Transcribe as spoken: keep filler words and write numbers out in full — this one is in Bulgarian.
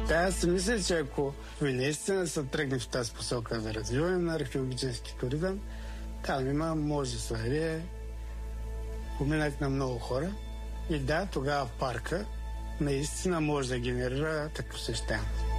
Да, аз си мисля, че ако наистина се тръгне в тази посока за развиване на археологически туризъм, там има може да се даде поминък на много хора. И да, тогава парка наистина може да генерира такъв посещаемост.